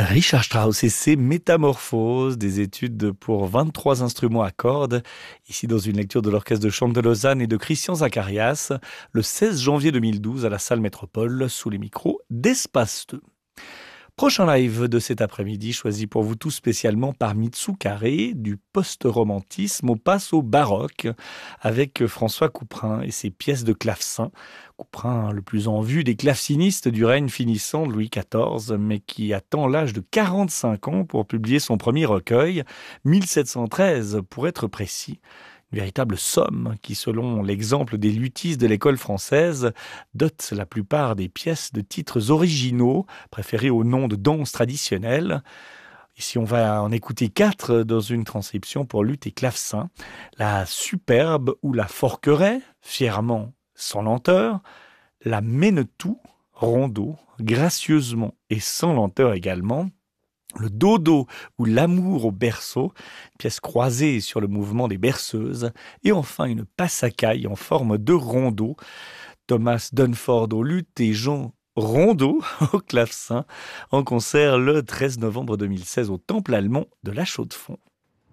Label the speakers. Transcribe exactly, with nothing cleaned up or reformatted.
Speaker 1: Richard Strauss et ses Métamorphoses, des études pour vingt-trois instruments à cordes, ici dans une lecture de l'Orchestre de Chambre de Lausanne et de Christian Zacharias, le seize janvier deux mille douze à la salle Métropole, sous les micros d'Espace deux. Prochain live de cet après-midi, choisi pour vous tous spécialement par Mitsou Carré, du post-romantisme au passe au baroque, avec François Couperin et ses pièces de clavecin. Couperin, le plus en vue des clavecinistes du règne finissant de Louis quatorze, mais qui attend l'âge de quarante-cinq ans pour publier son premier recueil, mille sept cent treize pour être précis. Une véritable somme qui, selon l'exemple des luthistes de l'école française, dote la plupart des pièces de titres originaux, préférés au nom de danse traditionnelle. Ici, on va en écouter quatre dans une transcription pour luth et clavecin. La superbe ou la forquerait, fièrement sans lenteur. La ménetou, rondeau, gracieusement et sans lenteur également. Le dodo ou l'amour au berceau, pièce croisée sur le mouvement des berceuses, et enfin une passacaille en forme de rondeau. Thomas Dunford au luth et Jean Rondeau au clavecin, en concert le treize novembre deux mille seize au Temple allemand de la Chaux-de-Fonds.